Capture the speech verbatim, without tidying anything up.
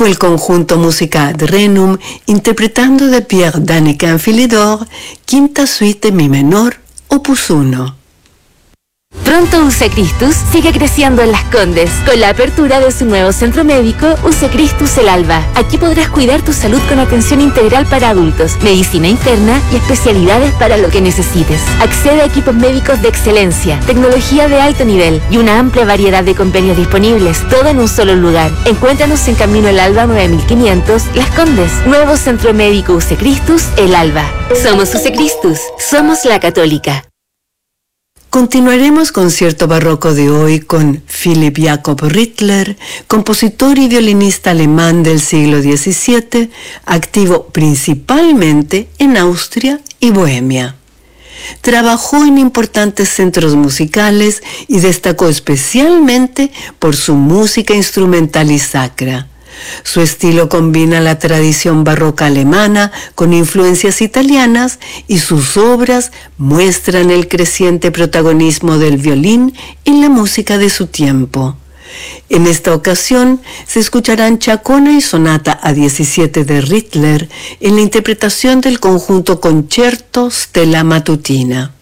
Fue el conjunto musical Renum interpretando de Pierre Danica en Philidor, quinta suite de mi menor, opus uno. Pronto U C Christus sigue creciendo en Las Condes con la apertura de su nuevo centro médico U C Christus El Alba. Aquí podrás cuidar tu salud con atención integral para adultos, medicina interna y especialidades para lo que necesites. Accede a equipos médicos de excelencia, tecnología de alto nivel y una amplia variedad de convenios disponibles, todo en un solo lugar. Encuéntranos en Camino El Alba nueve mil quinientos, Las Condes. Nuevo centro médico U C Christus El Alba. Somos U C Christus, somos la católica. Continuaremos concierto barroco de hoy con Philipp Jakob Rittler, compositor y violinista alemán del siglo diecisiete, activo principalmente en Austria y Bohemia. Trabajó en importantes centros musicales y destacó especialmente por su música instrumental y sacra. Su estilo combina la tradición barroca alemana con influencias italianas y sus obras muestran el creciente protagonismo del violín en la música de su tiempo. En esta ocasión se escucharán Chacona y Sonata a diecisiete de Rittler en la interpretación del conjunto Concerto Stella Matutina.